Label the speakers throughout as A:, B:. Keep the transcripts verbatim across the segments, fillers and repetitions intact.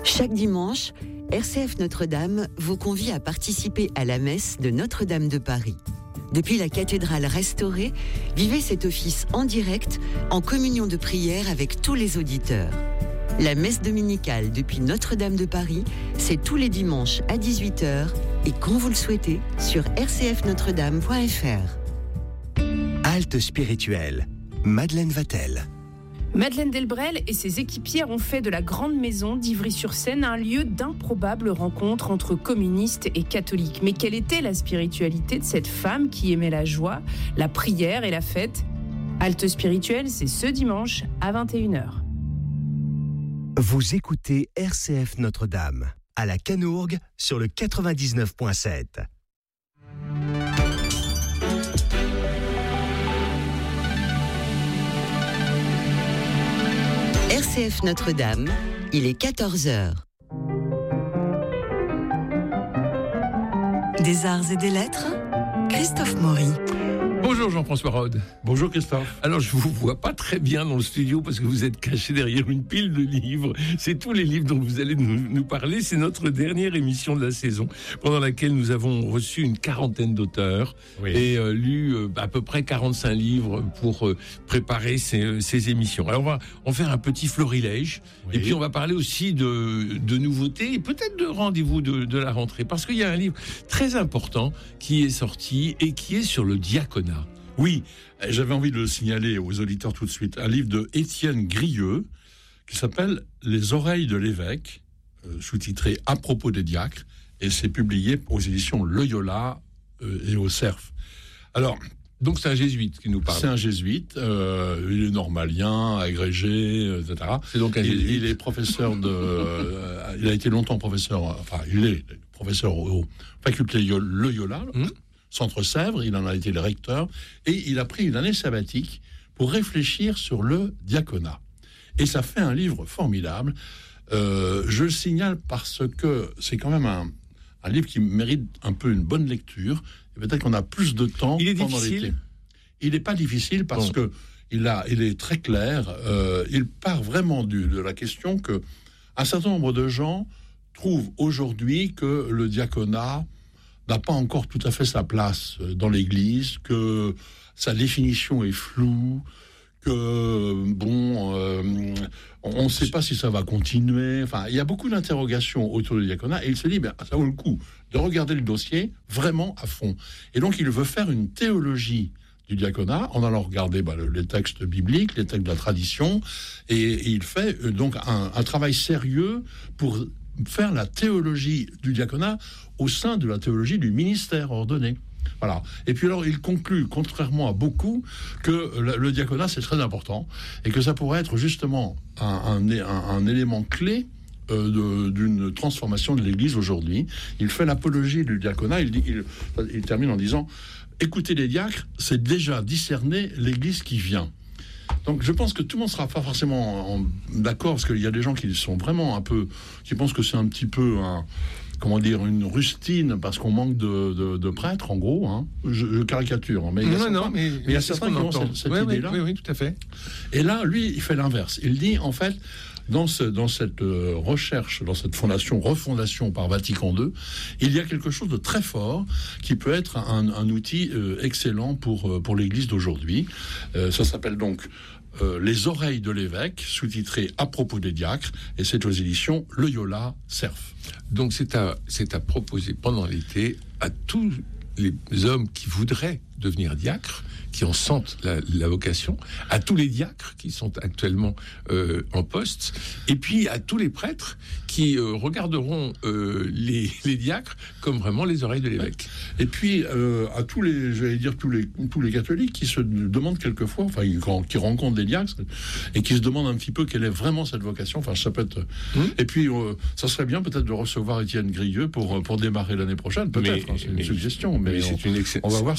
A: Chaque dimanche, R C F Notre-Dame vous convie à participer à la messe de Notre-Dame de Paris. Depuis la cathédrale restaurée, vivez cet office en direct, en communion de prière avec tous les auditeurs. La messe dominicale depuis Notre-Dame de Paris, c'est tous les dimanches à dix-huit heures et quand vous le souhaitez sur r c f notre dame point f r.
B: Halte spirituelle, Madeleine Vatel.
C: Madeleine Delbrel et ses équipières ont fait de la Grande Maison d'Ivry-sur-Seine un lieu d'improbables rencontres entre communistes et catholiques. Mais quelle était la spiritualité de cette femme qui aimait la joie, la prière et la fête ? Halte spirituelle, c'est ce dimanche à vingt et une heures.
B: Vous écoutez R C F Notre-Dame, à la Canourgue, sur le quatre-vingt-dix-neuf virgule sept.
A: R C F Notre-Dame, il est quatorze heures. Des arts et des lettres, Christophe Maury.
D: Bonjour Jean-François Rode.
E: Bonjour Christophe.
D: Alors je vous vois pas très bien dans le studio parce que vous êtes caché derrière une pile de livres. C'est tous les livres dont vous allez nous, nous parler. C'est notre dernière émission de la saison pendant laquelle nous avons reçu une quarantaine d'auteurs oui. et euh, lu euh, à peu près quarante-cinq livres pour euh, préparer ces, ces émissions. Alors on va en faire un petit florilège oui. et puis on va parler aussi de, de nouveautés et peut-être de rendez-vous de, de la rentrée parce qu'il y a un livre très important qui est sorti et qui est sur le diaconat.
E: Oui, j'avais envie de le signaler aux auditeurs tout de suite. Un livre de Étienne Grieux qui s'appelle « Les oreilles de l'évêque », euh, sous-titré « À propos des diacres », et c'est publié aux éditions Loyola euh, et au Cerf. Alors,
D: donc c'est un jésuite qui nous parle.
E: C'est un jésuite, euh, il est normalien, agrégé, et cetera.
D: C'est donc un jésuite.
E: Il, il est professeur de... euh, il a été longtemps professeur, enfin, il est professeur au faculté Loyola, mmh. Centre Sèvres, il en a été le recteur, et il a pris une année sabbatique pour réfléchir sur le diaconat. Et ça fait un livre formidable. Euh, je le signale parce que c'est quand même un, un livre qui mérite un peu une bonne lecture. Et peut-être qu'on a plus de temps
D: il est
E: pendant
D: difficile.
E: l'été. Il n'est pas difficile parce bon. que il a, il est très clair. Euh, il part vraiment du, de la question que un certain nombre de gens trouvent aujourd'hui que le diaconat n'a pas encore tout à fait sa place dans l'Église, que sa définition est floue, que, bon, euh, on ne sait pas si ça va continuer. Enfin, il y a beaucoup d'interrogations autour du diaconat, et il se dit, ben, ça vaut le coup de regarder le dossier vraiment à fond. Et donc, il veut faire une théologie du diaconat, en allant regarder bah, les textes bibliques, les textes de la tradition, et, et il fait euh, donc un, un travail sérieux pour faire la théologie du diaconat au sein de la théologie du ministère ordonné. Voilà. Et puis alors, il conclut, contrairement à beaucoup, que le, le diaconat, c'est très important, et que ça pourrait être justement un, un, un, un élément clé euh, de, d'une transformation de l'Église aujourd'hui. Il fait l'apologie du diaconat, il, dit, il, il termine en disant « Écoutez les diacres, c'est déjà discerner l'Église qui vient ». Donc je pense que tout le monde ne sera pas forcément en, en, d'accord, parce qu'il y a des gens qui sont vraiment un peu, qui pensent que c'est un petit peu un, comment dire, une rustine parce qu'on manque de, de, de prêtres, en gros. Hein. Je, je caricature, hein, mais il y a
D: non,
E: certains,
D: non, mais,
E: mais il y a certains qui ont cette, cette
D: oui,
E: idée-là.
D: Oui, oui, tout à fait.
E: Et là, lui, il fait l'inverse. Il dit, en fait, dans, ce, dans cette euh, recherche, dans cette fondation, refondation par Vatican deux, il y a quelque chose de très fort qui peut être un, un outil euh, excellent pour, euh, pour l'Église d'aujourd'hui. Euh, ça s'appelle donc euh, Les oreilles de l'évêque, sous-titré À propos des diacres, et c'est aux éditions Loyola Cerf.
D: Donc c'est à, c'est à proposer pendant l'été à tous les hommes qui voudraient devenir diacres, qui en sentent la, la vocation, à tous les diacres qui sont actuellement euh, en poste, et puis à tous les prêtres qui euh, regarderont euh, les, les diacres comme vraiment les oreilles de l'évêque.
E: Et puis euh, à tous les, j'allais dire tous les tous les catholiques qui se demandent quelquefois, enfin qui rencontrent des diacres et qui se demandent un petit peu quelle est vraiment cette vocation. Enfin, ça peut être. Mmh. Et puis euh, ça serait bien peut-être de recevoir Étienne Grieux pour pour démarrer l'année prochaine. Peut-être, mais, hein, c'est une
D: mais,
E: suggestion, mais, mais
D: c'est
E: on,
D: une excell...
E: on va voir s'il est libre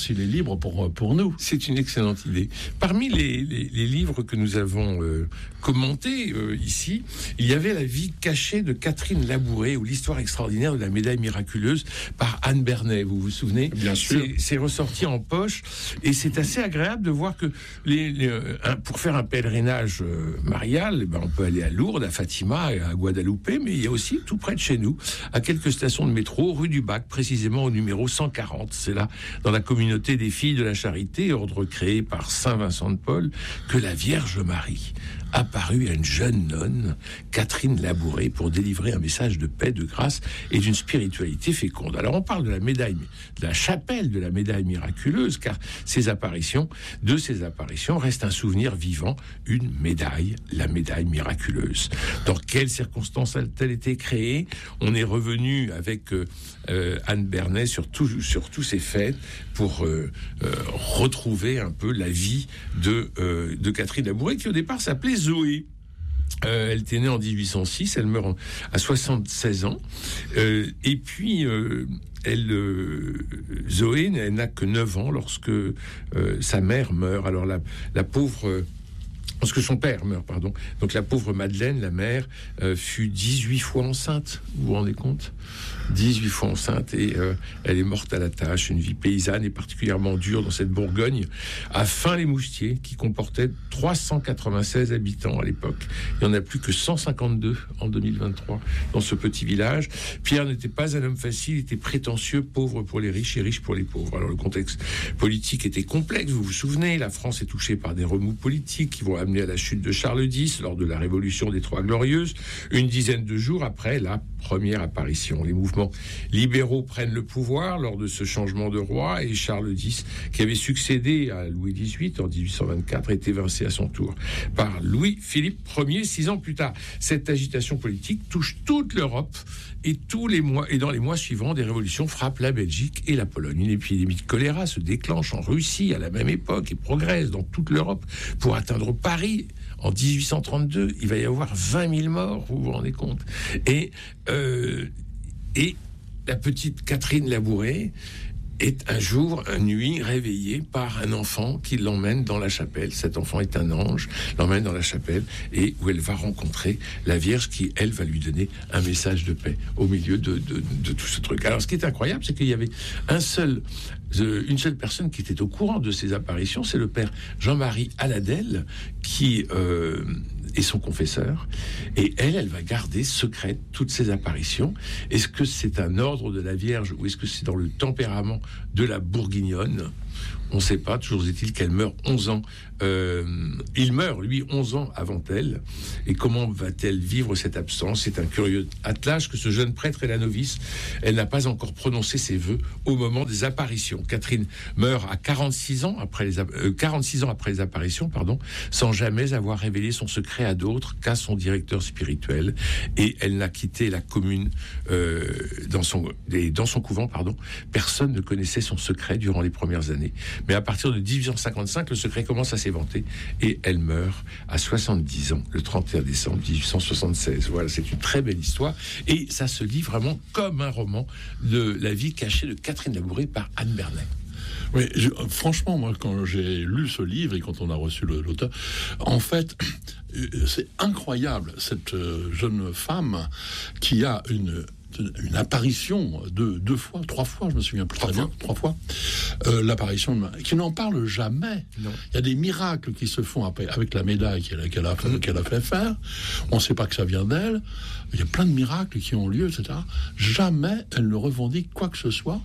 E: livre pour, pour nous.
D: C'est une excellente idée. Parmi les, les, les livres que nous avons euh, commentés euh, ici, il y avait La vie cachée de Catherine Labouré, ou l'histoire extraordinaire de la médaille miraculeuse par Anne Bernet. Vous vous souvenez ?
E: Bien sûr.
D: C'est, c'est ressorti en poche, et c'est assez agréable de voir que les, les, un, pour faire un pèlerinage euh, marial, eh ben, on peut aller à Lourdes, à Fatima, et à Guadeloupe, mais il y a aussi tout près de chez nous, à quelques stations de métro, rue du Bac, précisément au numéro cent quarante. C'est là, dans la communauté des Filles de la Charité, ordre créé par Saint Vincent de Paul, que la Vierge Marie apparut à une jeune nonne, Catherine Labouré, pour délivrer un message de paix, de grâce et d'une spiritualité féconde. Alors on parle de la médaille, de la chapelle de la médaille miraculeuse, car ces apparitions, de ces apparitions, reste un souvenir vivant, une médaille, la médaille miraculeuse. Dans quelles circonstances a-t-elle été créée ? On est revenu avec euh, euh, Anne Bernet sur, tout, sur tous ces faits pour euh, euh, retrouver un peu la vie de, euh, de Catherine Labouré, qui au départ s'appelait Zoé. Euh, elle était née en dix-huit cent six, elle meurt en, à soixante-seize ans, euh, et puis euh, elle, euh, Zoé n'a que neuf ans lorsque euh, sa mère meurt. Alors la, la pauvre... Euh, Parce que son père meurt, pardon. Donc la pauvre Madeleine, la mère, euh, fut dix-huit fois enceinte. Vous vous rendez compte ? dix-huit fois enceinte, et euh, elle est morte à la tâche. Une vie paysanne et particulièrement dure dans cette Bourgogne, à Fin-les-Moustiers, qui comportait trois cent quatre-vingt-seize habitants à l'époque. Il n'y en a plus que cent cinquante-deux en deux mille vingt-trois dans ce petit village. Pierre n'était pas un homme facile, il était prétentieux, pauvre pour les riches et riche pour les pauvres. Alors le contexte politique était complexe, vous vous souvenez, la France est touchée par des remous politiques qui vont amener à la chute de Charles X lors de la révolution des Trois Glorieuses, une dizaine de jours après la première apparition. Les mouvements libéraux prennent le pouvoir lors de ce changement de roi, et Charles X, qui avait succédé à Louis dix-huit en dix-huit cent vingt-quatre, a été évincé à son tour par Louis-Philippe Ier six ans plus tard. Cette agitation politique touche toute l'Europe, et tous les mois et dans les mois suivants, des révolutions frappent la Belgique et la Pologne. Une épidémie de choléra se déclenche en Russie à la même époque et progresse dans toute l'Europe pour atteindre Paris. En dix-huit cent trente-deux, il va y avoir vingt mille morts, vous vous rendez compte ? Et, euh, et la petite Catherine Labouré est un jour, une nuit, réveillée par un enfant qui l'emmène dans la chapelle. Cet enfant est un ange, l'emmène dans la chapelle, et où elle va rencontrer la Vierge qui, elle, va lui donner un message de paix au milieu de, de, de tout ce truc. Alors, ce qui est incroyable, c'est qu'il y avait un seul, euh, une seule personne qui était au courant de ces apparitions, c'est le père Jean-Marie Aladel, qui... Euh, et son confesseur, et elle, elle va garder secrète toutes ces apparitions. Est-ce que c'est un ordre de la Vierge, ou est-ce que c'est dans le tempérament de la Bourguignonne ? On ne sait pas. Toujours est-il qu'elle meurt onze ans. Euh, il meurt, lui, onze ans avant elle. Et comment va-t-elle vivre cette absence ? C'est un curieux attelage que ce jeune prêtre et la novice. Elle n'a pas encore prononcé ses vœux au moment des apparitions. Catherine meurt à quarante-six ans après les, euh, quarante-six ans après les apparitions, pardon, sans jamais avoir révélé son secret à d'autres qu'à son directeur spirituel. Et elle n'a quitté la commune euh, dans son, dans son couvent, pardon. Personne ne connaissait son secret durant les premières années. Mais à partir de dix-huit cent cinquante-cinq, le secret commence à s'éventer, et elle meurt à soixante-dix ans, le trente et un décembre dix-huit cent soixante-seize. Voilà, c'est une très belle histoire, et ça se lit vraiment comme un roman de la vie cachée de Catherine Labouré par Anne Bernet.
E: Oui, je, franchement, moi, quand j'ai lu ce livre et quand on a reçu le, l'auteur, en fait, c'est incroyable, cette jeune femme qui a une... une apparition de deux fois, trois fois, je me souviens plus très bien, trois fois, euh, l'apparition de, qui n'en parle jamais. Non. Il y a des miracles qui se font après, avec la médaille qu'elle a, qu'elle a, mmh. qu'elle a fait faire. On ne sait pas que ça vient d'elle. Il y a plein de miracles qui ont lieu, et cetera. Jamais elle ne revendique quoi que ce soit.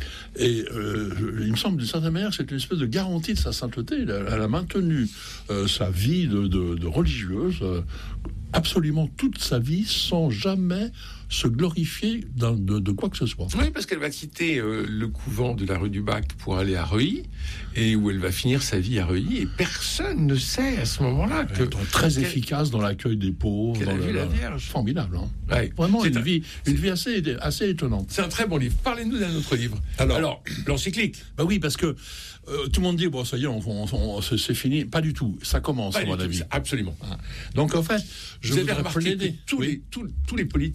E: Et euh, il me semble d'une certaine manière, c'est une espèce de garantie de sa sainteté. Elle, elle a maintenu euh, sa vie de, de, de religieuse euh, absolument toute sa vie sans jamais se glorifier de, de quoi que ce soit.
D: Oui, parce qu'elle va quitter euh, le couvent de la rue du Bac pour aller à Reuilly, et où elle va finir sa vie à Reuilly, et personne ne sait à ce moment-là que...
E: Elle est très efficace dans l'accueil des pauvres.
D: Qu'elle
E: dans
D: a
E: le,
D: vu la Vierge.
E: Formidable, hein.
D: Ouais.
E: Vraiment,
D: c'est
E: une,
D: un,
E: vie, une vie assez, assez étonnante.
D: C'est un très bon livre. Parlez-nous d'un autre livre. Alors, Alors l'encyclique.
E: Bah oui, parce que euh, tout le monde dit, bon, ça y est, on, on, on, c'est, c'est fini. Pas du tout. Ça commence,
D: Pas
E: à mon avis.
D: Absolument.
E: Donc, en fait, je
D: Vous avez remarqué que tous,
E: oui.
D: les, tous, tous les politiques de droite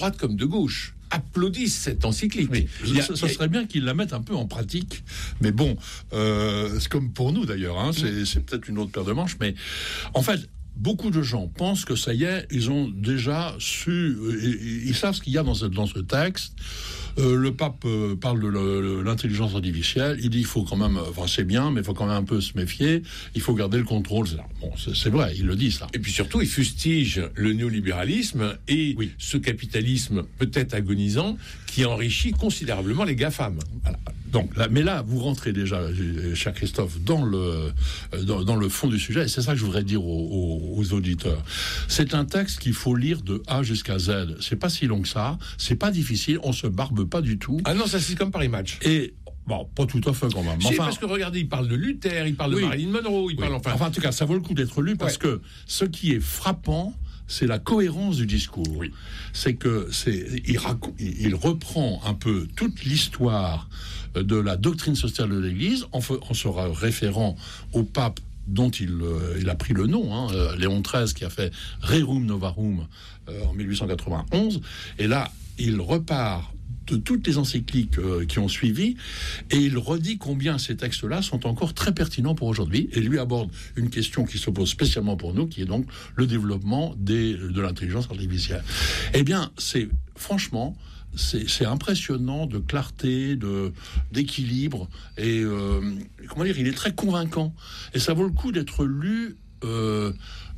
D: droite comme de gauche, applaudissent cette encyclique.
E: Oui,
D: il y a,
E: ça, ça serait bien qu'ils la mettent un peu en pratique, mais bon, euh, c'est comme pour nous d'ailleurs, hein, c'est, c'est peut-être une autre paire de manches, mais en fait, beaucoup de gens pensent que ça y est, ils ont déjà su, ils, ils savent ce qu'il y a dans ce, dans ce texte. Euh, le pape euh, parle de le, le, l'intelligence artificielle. Il dit il faut quand même, enfin c'est bien, mais il faut quand même un peu se méfier. Il faut garder le contrôle. C'est, bon, c'est, c'est vrai, il le dit ça.
D: Et puis surtout, il fustige le néolibéralisme et oui. ce capitalisme peut-être agonisant qui enrichit considérablement les GAFAM.
E: Voilà. Donc, là, mais là, vous rentrez déjà, cher Christophe, dans le, dans, dans le fond du sujet, et c'est ça que je voudrais dire aux, aux, aux auditeurs. C'est un texte qu'il faut lire de A jusqu'à Z. C'est pas si long que ça, c'est pas difficile, on se barbe pas du tout.
D: Ah non, ça c'est comme Paris Match.
E: Et bon, pas tout à fait quand même.
D: C'est enfin, parce que regardez, il parle de Luther, il parle oui, de Marilyn Monroe, il oui. parle enfin...
E: enfin... en tout cas, ça vaut le coup d'être lu parce ouais. que ce qui est frappant, c'est la cohérence du discours. Oui. C'est que c'est, il, raconte, il reprend un peu toute l'histoire de la doctrine sociale de l'Église en, fe, en se référant au pape dont il, euh, il a pris le nom, hein, euh, Léon treize, qui a fait Rerum Novarum euh, en dix-huit cent quatre-vingt-onze. Et là, il repart de toutes les encycliques euh, qui ont suivi, et il redit combien ces textes-là sont encore très pertinents pour aujourd'hui, et lui aborde une question qui se pose spécialement pour nous, qui est donc le développement des, de l'intelligence artificielle. Eh bien, c'est franchement... C'est, c'est impressionnant de clarté, de, d'équilibre, et euh, comment dire, il est très convaincant. Et ça vaut le coup d'être lu euh,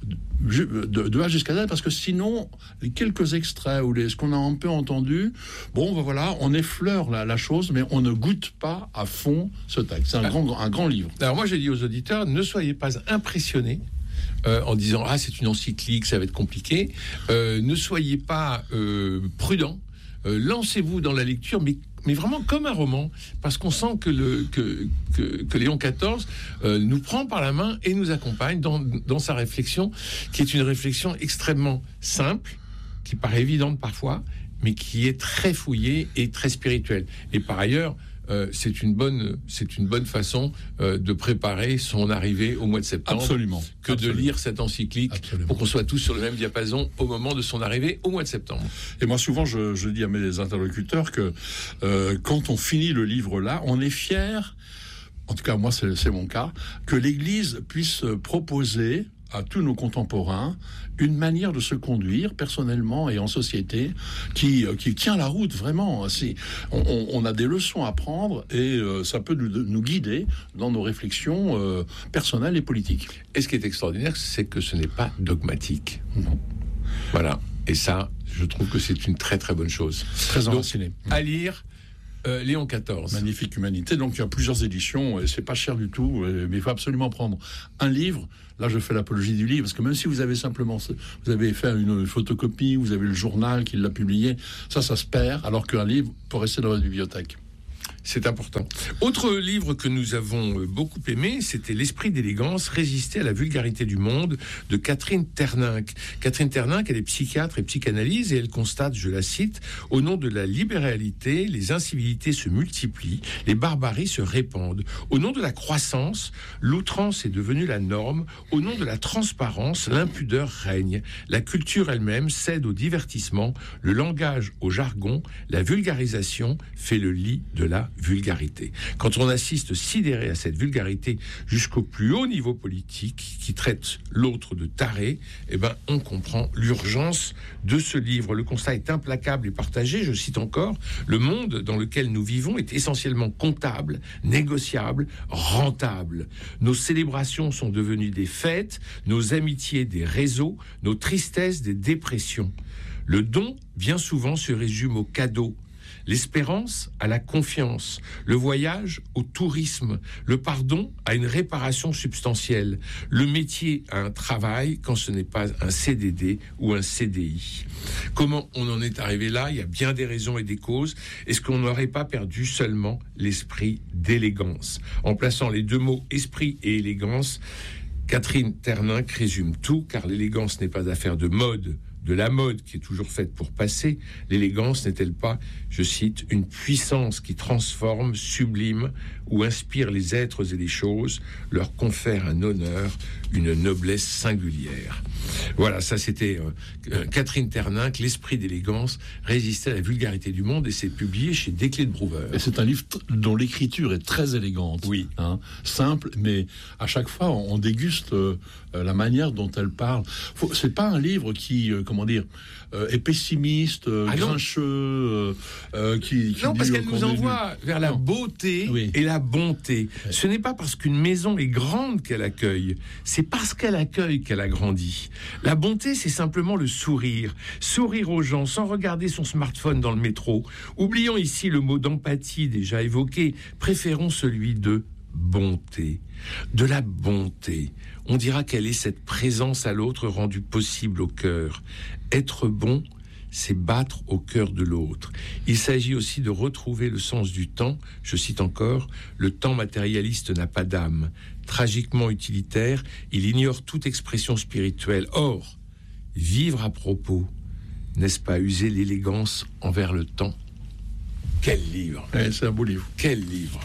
E: de, de A jusqu'à Z, parce que sinon, les quelques extraits ou les, ce qu'on a un peu entendu, bon, ben voilà, on effleure la, la chose, mais on ne goûte pas à fond ce texte. C'est un, alors, grand, un grand livre.
D: Alors moi, j'ai dit aux auditeurs, ne soyez pas impressionnés Euh, en disant « Ah, c'est une encyclique, ça va être compliqué euh, ». Ne soyez pas euh, prudents. Euh, lancez-vous dans la lecture, mais, mais vraiment comme un roman, parce qu'on sent que, le, que, que, que Léon quatorze euh, nous prend par la main et nous accompagne dans, dans sa réflexion, qui est une réflexion extrêmement simple, qui paraît évidente parfois, mais qui est très fouillée et très spirituelle. Et par ailleurs, Euh, c'est une bonne, c'est une bonne façon euh, de préparer son arrivée au mois de septembre.
E: Absolument.
D: Que
E: Absolument.
D: de lire cette encyclique Absolument. Pour qu'on soit tous sur le même diapason au moment de son arrivée au mois de septembre.
E: Et moi, souvent, je, je dis à mes interlocuteurs que euh, quand on finit le livre là, on est fier, en tout cas moi c'est, c'est mon cas, que l'Église puisse proposer à tous nos contemporains une manière de se conduire personnellement et en société qui, qui tient la route vraiment. C'est, on, on a des leçons à prendre et euh, ça peut nous, nous guider dans nos réflexions euh, personnelles et politiques.
D: Et ce qui est extraordinaire, c'est que ce n'est pas dogmatique. Non. Voilà. Et ça, je trouve que c'est une très très bonne chose.
E: Très enraciné.
D: À lire. Euh, Léon quatorze.
E: Magnifique humanité. Donc il y a plusieurs éditions et c'est pas cher du tout, mais il faut absolument prendre un livre. Là, je fais l'apologie du livre parce que même si vous avez simplement, vous avez fait une photocopie, vous avez le journal qui l'a publié, ça, ça se perd, alors qu'un livre peut rester dans votre bibliothèque.
D: C'est important. Autre livre que nous avons beaucoup aimé, c'était L'esprit d'élégance, résister à la vulgarité du monde, de Catherine Terninck. Catherine Terninck, elle est psychiatre et psychanalyse, et elle constate, je la cite, « Au nom de la libéralité, les incivilités se multiplient, les barbaries se répandent. Au nom de la croissance, l'outrance est devenue la norme. Au nom de la transparence, l'impudeur règne. La culture elle-même cède au divertissement, le langage au jargon, la vulgarisation fait le lit de la vulgarité. » Quand on assiste sidéré à cette vulgarité jusqu'au plus haut niveau politique qui traite l'autre de taré, eh ben, on comprend l'urgence de ce livre. Le constat est implacable et partagé. Je cite encore, « Le monde dans lequel nous vivons est essentiellement comptable, négociable, rentable. Nos célébrations sont devenues des fêtes, nos amitiés des réseaux, nos tristesses des dépressions. Le don, bien souvent, se résume au cadeau. L'espérance à la confiance, le voyage au tourisme, le pardon à une réparation substantielle, le métier à un travail quand ce n'est pas un C D D ou un C D I. Comment on en est arrivé là ? Il y a bien des raisons et des causes. Est-ce qu'on n'aurait pas perdu seulement l'esprit d'élégance ? En plaçant les deux mots esprit et élégance, Catherine Terninck résume tout, car l'élégance n'est pas affaire de mode, de la mode qui est toujours faite pour passer, l'élégance n'est-elle pas, je cite, une puissance qui transforme, sublime ou inspire les êtres et les choses, leur confère un honneur, une noblesse singulière. Voilà, ça c'était euh, Catherine Terninck, L'esprit d'élégance résistait à la vulgarité du monde, et c'est publié chez Desclés de Brouwer.
E: Et c'est un livre t- dont l'écriture est très élégante,
D: oui,
E: hein, simple, mais à chaque fois on, on déguste euh, la manière dont elle parle. Faut, c'est pas un livre qui, euh, comment dire, euh, est pessimiste, euh, ah grincheux, euh, euh, qui, qui
D: non,
E: dit
D: parce qu'elle
E: qu'on
D: nous
E: est
D: envoie
E: vu.
D: vers la
E: non.
D: beauté
E: oui.
D: et la bonté.
E: Oui.
D: Ce n'est pas parce qu'une maison est grande qu'elle accueille, c'est parce qu'elle accueille qu'elle a grandi. La bonté, c'est simplement le sourire. Sourire aux gens sans regarder son smartphone dans le métro. Oublions ici le mot d'empathie déjà évoqué. Préférons celui de bonté. De la bonté. On dira quelle est cette présence à l'autre rendue possible au cœur. Être bon, c'est battre au cœur de l'autre. Il s'agit aussi de retrouver le sens du temps. Je cite encore, le temps matérialiste n'a pas d'âme. Tragiquement utilitaire, il ignore toute expression spirituelle. Or, vivre à propos, n'est-ce pas user l'élégance envers le temps? Quel livre!
E: Ouais, c'est un beau livre.
D: Quel livre!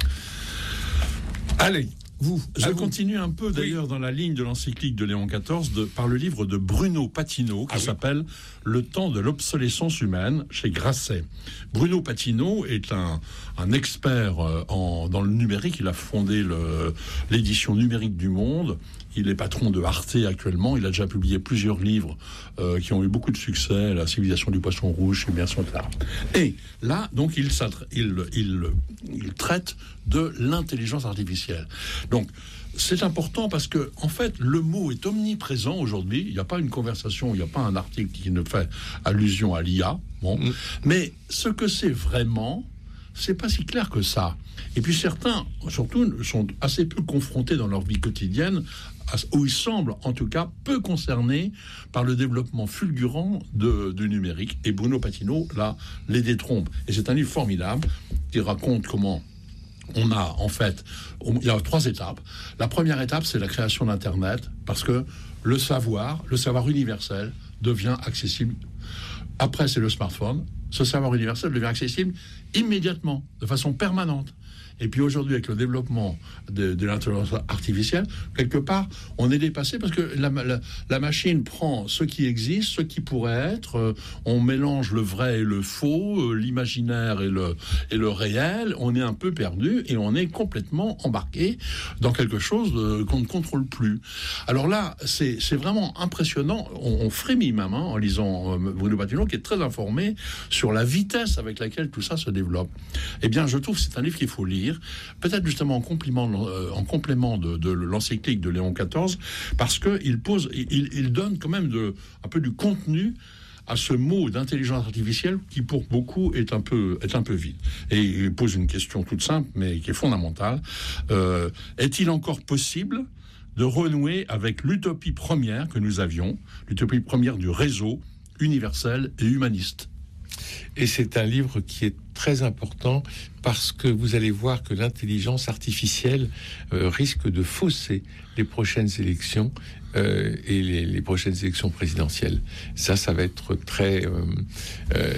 D: Allez, vous.
E: Je
D: vous.
E: continue un peu d'ailleurs oui. dans la ligne de l'encyclique de Léon quatorze de, par le livre de Bruno Patino qui ah, s'appelle oui. Le temps de l'obsolescence humaine chez Grasset. Bruno Patino est un, un expert en, dans le numérique. Il a fondé le, l'édition numérique du Monde. Il est patron de Arte actuellement. Il a déjà publié plusieurs livres euh, qui ont eu beaucoup de succès. La civilisation du poisson rouge, Submersion, et cetera. Et là, donc, il, il, il, il traite de l'intelligence artificielle. Donc, c'est important parce que, en fait, le mot est omniprésent aujourd'hui. Il n'y a pas une conversation, il n'y a pas un article qui ne fait allusion à l'I A. Bon. Mmh. Mais ce que c'est vraiment, c'est pas si clair que ça. Et puis certains, surtout, sont assez peu confrontés dans leur vie quotidienne, où ils semblent, en tout cas, peu concernés par le développement fulgurant de, du numérique. Et Bruno Patino, là, les détrompe. Et c'est un livre formidable qui raconte comment on a, en fait, il y a trois étapes. La première étape, c'est la création d'Internet, parce que le savoir, le savoir universel, devient accessible. Après, c'est le smartphone. Ce savoir universel devient accessible immédiatement, de façon permanente. Et puis aujourd'hui, avec le développement de, de l'intelligence artificielle, quelque part, on est dépassé parce que la, la, la machine prend ce qui existe, ce qui pourrait être, euh, on mélange le vrai et le faux, euh, l'imaginaire et le, et le réel, on est un peu perdu et on est complètement embarqué dans quelque chose de, qu'on ne contrôle plus. Alors là, c'est, c'est vraiment impressionnant, on, on frémit même hein, en lisant euh, Bruno Patino, qui est très informé sur la vitesse avec laquelle tout ça se développe. Eh bien, je trouve que c'est un livre qu'il faut lire, peut-être justement en complément, euh, en complément de, de l'encyclique de Léon quatorze, parce qu'il pose, il, il donne quand même de, un peu du contenu à ce mot d'intelligence artificielle qui pour beaucoup est un peu, est un peu vide. Et il pose une question toute simple mais qui est fondamentale. Euh, est-il encore possible de renouer avec l'utopie première que nous avions, l'utopie première du réseau universel et humaniste?
D: Et c'est un livre qui est très important parce que vous allez voir que l'intelligence artificielle euh, risque de fausser les prochaines élections euh, et les, les prochaines élections présidentielles. Ça, ça va être très... Euh, euh,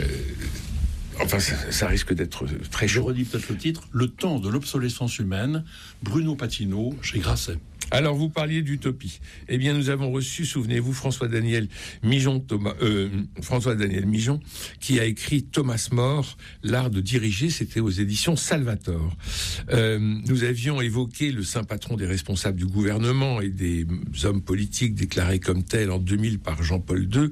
D: enfin, ça, ça risque d'être très chaud.
E: Je redis peut-être le titre, Le temps de l'obsolescence humaine, Bruno Patino, chez Grasset.
D: Alors, vous parliez d'utopie. Eh bien, nous avons reçu, souvenez-vous, François-Daniel Mijon, Thomas, euh, François-Daniel Mijon, qui a écrit Thomas More, l'art de diriger. C'était aux éditions Salvator. Euh, nous avions évoqué le saint patron des responsables du gouvernement et des hommes politiques déclarés comme tels en deux mille par Jean-Paul deux.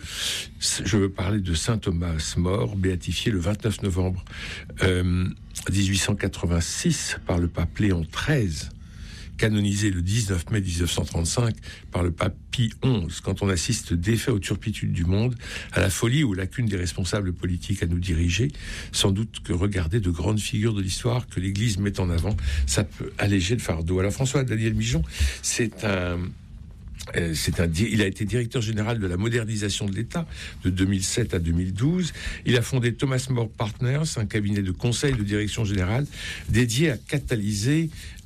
D: Je veux parler de saint Thomas More, béatifié le vingt-neuf novembre euh, dix-huit cent quatre-vingt-six par le pape Léon treize. Canonisé le dix-neuf mai dix-neuf cent trente-cinq par le pape Pie onze, quand on assiste d'effet aux turpitudes du monde, à la folie ou aux lacunes des responsables politiques à nous diriger, sans doute que regarder de grandes figures de l'histoire que l'Église met en avant, ça peut alléger le fardeau. Alors François-Daniel Mijon, c'est un... Euh, c'est un, il a été directeur général de la modernisation de l'État de deux mille sept à deux mille douze. Il a fondé Thomas More Partners, un cabinet de conseil de direction générale dédié à catalyser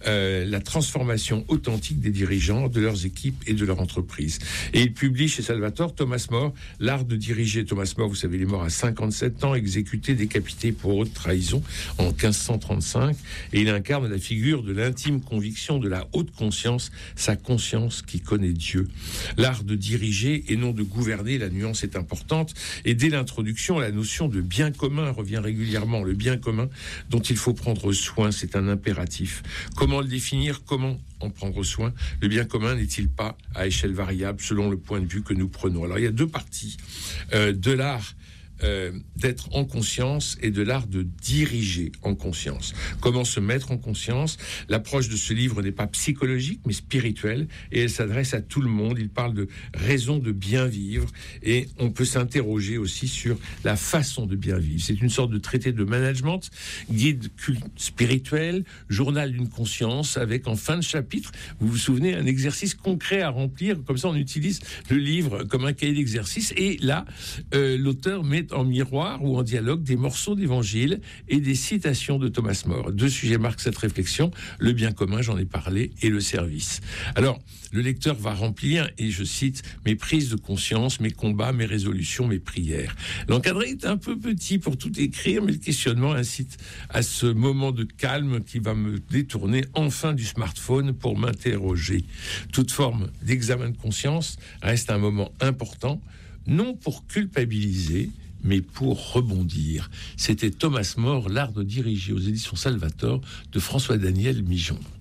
D: euh, la transformation authentique des dirigeants, de leurs équipes et de leur entreprise. Et il publie chez Salvatore Thomas More, L'art de diriger. Thomas More, vous savez, il est mort à cinquante-sept ans, exécuté, décapité pour haute trahison en quinze cent trente-cinq, et il incarne la figure de l'intime conviction de la haute conscience, sa conscience qui connaît Dieu. L'art de diriger et non de gouverner, la nuance est importante, et dès l'introduction, la notion de bien commun revient régulièrement. Le bien commun dont il faut prendre soin, c'est un impératif. Comment le définir ? Comment en prendre soin ? Le bien commun n'est-il pas à échelle variable selon le point de vue que nous prenons ? Alors il y a deux parties euh, de l'art euh, d'être en conscience et de l'art de diriger en conscience. Comment se mettre en conscience ? L'approche de ce livre n'est pas psychologique mais spirituelle, et elle s'adresse à tout le monde. Il parle de raison de bien vivre, et on peut s'interroger aussi sur la façon de bien vivre. C'est une sorte de traité de management, guide culte spirituel, journal d'une conscience, avec en fin de chapitre, vous vous souvenez, un exercice concret à remplir. Comme ça, on utilise le livre comme un cahier d'exercice, et là, euh, l'auteur met en miroir ou en dialogue des morceaux d'évangile et des citations de Thomas More. Deux sujets marquent cette réflexion: le bien commun, j'en ai parlé, et le service. Alors, le lecteur va remplir, et je cite, mes prises de conscience, mes combats, mes résolutions, mes prières. L'encadré est un peu petit pour tout écrire, mais le questionnement incite à ce moment de calme qui va me détourner enfin du smartphone pour m'interroger. Toute forme d'examen de conscience reste un moment important, non pour culpabiliser, mais pour rebondir. C'était Thomas More, L'art de diriger, aux éditions Salvatore, de François-Daniel Mijon.